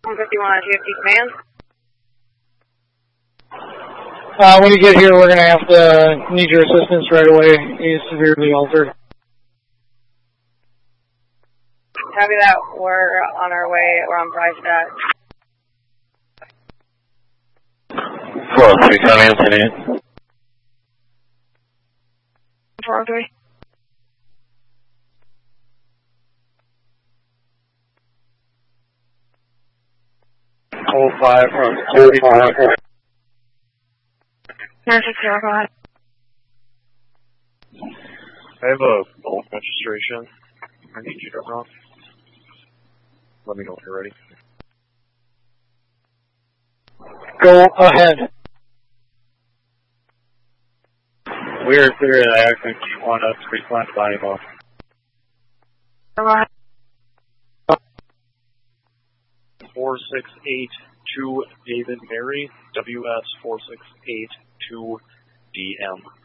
151 on GFD command. When you get here, we're going to have to need your assistance right away. He's severely altered. Copy that. We're on our way. We're on Brycedat. 403, County Lieutenant. 403. Hold 5 from 35. 960, go ahead. I have a bulk registration. I need you to run. Let me know when you're ready. Go ahead. We are clear of the accident. You want us to respond to body blow. Go ahead. 4682 David Mary, WS 4682 DM.